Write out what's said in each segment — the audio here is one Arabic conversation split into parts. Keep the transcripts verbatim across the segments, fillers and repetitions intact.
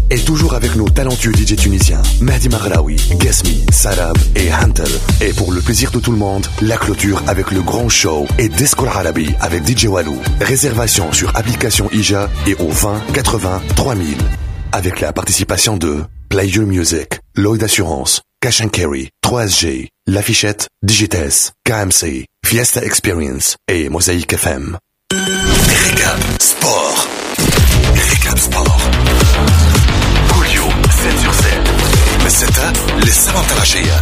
Et toujours avec nos talentueux D J tunisiens, Mehdi Maghraoui, Gasmi, Sarab et Hantel. Et pour le plaisir de tout le monde, la clôture avec le grand show et Disco Arabi avec D J Walou. Réservation sur application Ija et au vingt quatre-vingts trois mille. Avec la participation de Play Your Music, Lloyd Assurance, Cash and Carry, trois S G, L'Affichette, Digites, K M C, Fiesta Experience et Mosaïque F M. Recap Sport. Recap Sport. كل يوم sept sur sept. من ستة للسبعة العشية.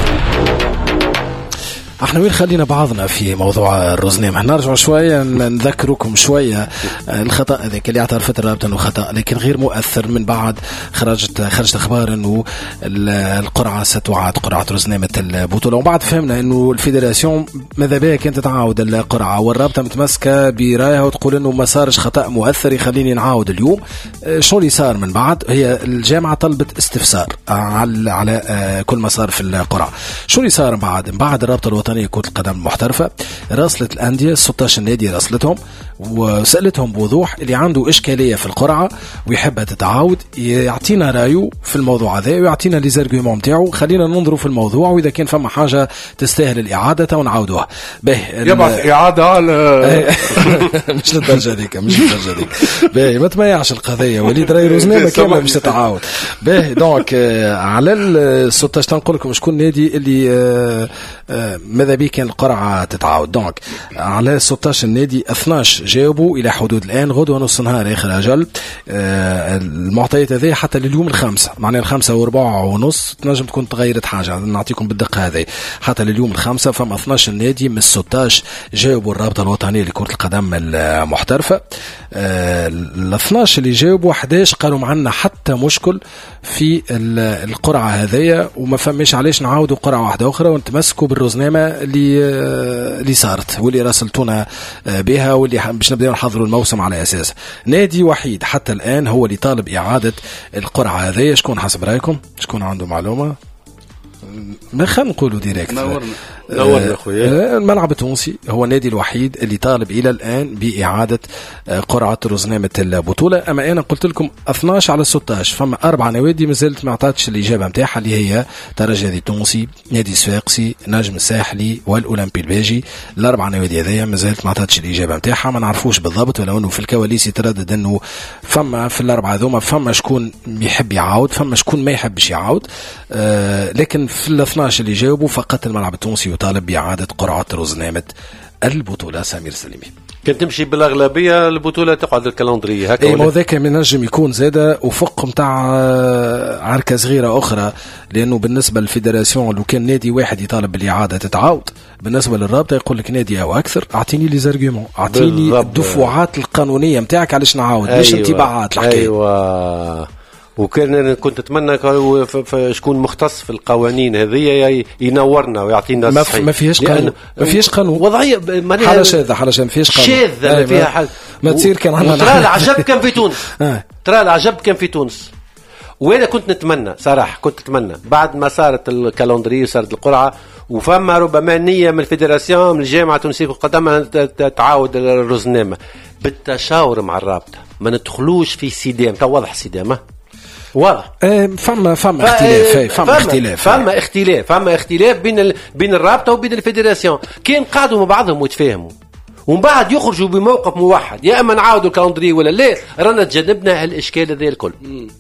احنا وين خلينا بعضنا في موضوع الرزنام. احنا نرجع شويه نذكركم شويه الخطا هذاك اللي اعترفت الرابطه انه خطا لكن غير مؤثر. من بعد خرجت خرجت اخبار انه القرعه ستعاد قرعه رزنامه البطوله، ومن بعد فهمنا انه الفيدراسيون ماذا بها كانت تعاود القرعه والرابطه متمسكه برايها وتقول انه ما صارش خطا مؤثر يخليني نعاود اليوم. شو اللي صار من بعد؟ هي الجامعه طلبت استفسار على على كل ما صار في القرعه. شو اللي صار من بعد؟ من بعد الرابطه الوطنيه كرة القدم المحترفة راسلت الأندية ستة عشر نادي راسلتهم وسألتهم بوضوح اللي عنده إشكالية في القرعة ويحبها تتعاود يعطينا رأيه في الموضوع هذا ويعطينا لي زارغومون متاعو. خلينا ننظروا في الموضوع وإذا كان فما حاجة تستاهل الإعادة ونعاودوها. به يبعث إعادة على مش للدرجة ديك مش للدرجة ديك. به ما تميعش القضية وليد راي روزنامة كامل مش تتعاود. به دونك على الستة عشر تنقول لكم شكون نادي اللي ماذا بي كان القرعة تتعاود. دونك على ستة عشر نادي اثناش جاوبوا إلى حدود الآن. غدوة نص نهار آخر أجل. آه المعطيات هذه حتى لليوم الخامسة معناها الخامسة وربع ونص تنجم تكون تغيرت حاجة نعطيكم بالدقة هذه. حتى لليوم الخامسة فما اثناش نادي من ستة عشر جاوبوا الرابطة الوطنية لكرة القدم المحترفة. آه ال اثناش اللي جاوبوا أحد عشر قالوا معنا حتى مشكل في القرعة هذه وما فهمش علاش نعاودوا قرعة واحدة أخرى ونتمسكوا بالرزنامة اللي اللي صارت واللي راسلتونا بها واللي باش نبداو نحضروا الموسم على اساس. نادي وحيد حتى الان هو اللي طالب اعاده القرعه هذه. شكون حسب رايكم؟ شكون عنده معلومه؟ ما خلينا نقولوا ديريكت. نورنا نورنا خويا. الملعب التونسي هو النادي الوحيد اللي طالب الى الان باعاده قرعه رزنامه البطوله. اما انا قلت لكم اثناش على ستة عشر فما اربع نوادي مازالت ما عطاتش الاجابه نتاعها اللي هي ترجي التونسي، نادي صفاقسي، نجم الساحلي والاولمبي الباجي. الاربع نوادي هذيا مازالت ما عطاتش الاجابه نتاعها. ما نعرفوش بالضبط ولو انه في الكواليس يتردد انه فما في الاربعه هذوما فما شكون يحب يعاود فما شكون ما يحبش يعاود. آه لكن في الاثناش اللي جاوبوا فقط الملعب التونسي يطالب بإعادة قرعة رزنامة البطولة. سمير سليمي كانت تمشي بالأغلبية البطولة تقعد الكالندرية هكا. اي مو ذاك من نجم يكون زادة وفق متاع عركة صغيرة أخرى لأنه بالنسبة للفيدراسيون لو كان نادي واحد يطالب بالإعادة تتعاود بالنسبة للرابطة يقول لك نادي أو أكثر أعطيني لي زارغومون أعطيني الدفعات القانونية متاعك علاش نعاود. أيوة. مش انطباعات الحكاية. أيوة. وكان كنت اتمنى شكون مختص في القوانين هذه ينورنا ويعطينا ما, ما فيهاش قانون ما فيهاش قانون وضعيه حاله شاذه حاله ما فيهاش قانون شاذه ما فيها حاجه ما تصير. كان عندنا ترى العجب كان في تونس ترى العجب كان في تونس وانا كنت نتمنى صراحه كنت نتمنى بعد ما صارت الكالندري وصارت القرعه وفما ربما نيه من الفيدراسيون من الجامعه التونسيه قدامها تعاود الرزنامه بالتشاور مع الرابطه ما ندخلوش في سيدام. تو واضح سيدام واضح. فما فما اختلاف فما اختلاف فما اختلاف فما اختلاف بين ال... بين الرابطه وبين الفيدراسيون. كان قعدوا مع بعضهم وتفاهموا ومن بعد يخرجوا بموقف موحد يا اما نعاودوا الكالندري ولا لا. رانا تجنبنا هالاشكال هذا الكل.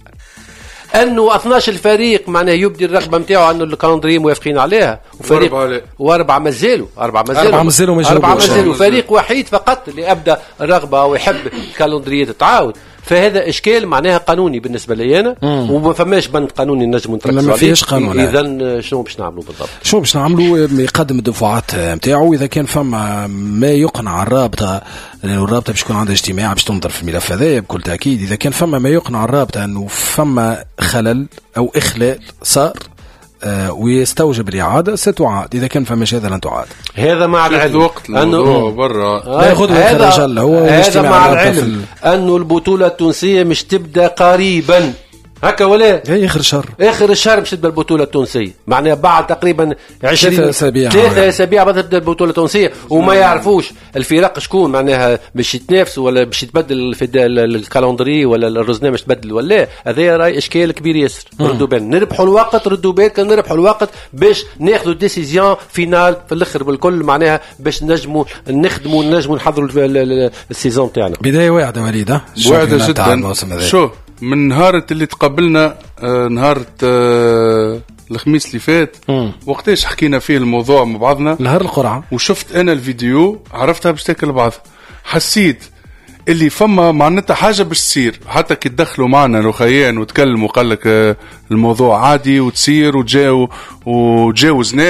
انه اثناش الفريق معناه يبدي الرغبه نتاعو انه الكالندري موافقين عليها وفريق واربعه مازالوا اربعه مازالوا اربعه مازالوا فريق وحيد فقط اللي ابدا الرغبه ويحب الكالندري تتعاود. فهذا اشكال معناها قانوني بالنسبه لي انا وما فماش بند قانوني نجم نتركزوا عليه. ما فيش قانون. اذا شنو باش نعملوا بالضبط؟ شنو باش نعملوا؟ يقدم الدفعات نتاعو اذا كان فما ما يقنع الرابطه لانه الرابطه باش يكون عندها اجتماع باش تنظر في الملف هذا بكل تاكيد. اذا كان فما ما يقنع الرابطه انه فما خلل او اخلال صار آه ويستوجب الإعادة ستعاد. إذا كان فماش هذا لن تعاد. هذا مع العلم وقت أنه برا هذا, هذا مع العلم أنه البطولة التونسية مش تبدأ قريبا هكا ولا هي اخر شهر اخر الشهر باش تبدا البطوله التونسيه معناها بعد تقريبا عشرين ثلاثة اسابيع ثلاثة اسابيع بعد تبدا البطوله التونسيه وما يعرفوش الفرق شكون معناها باش يتنافسوا ولا باش يتبدل في الكالندري ولا الرزنامه باش تبدل ولا هذا راي اشكال كبير ياسر. ردوا بالنا نربحوا الوقت ردوا بالك نربحوا الوقت باش ناخذوا ديسيزيون فينال في الاخر بالكل معناها باش نجموا نخدموا نجموا نحضروا السيزون تاعنا. بدايه واعده وليده واعده جدا. شو من نهار اللي تقابلنا آه نهار آه الخميس اللي فات وقتاش حكينا فيه الموضوع مع بعضنا نهار القرعه وشفت انا الفيديو عرفتها باش تاكل بعض. حسيت اللي فما معناتها حاجه باش تصير حتى كي تدخلوا معنا الأخيان وتكلموا وقال لك آه الموضوع عادي وتصير وتجاو وتجاوزنا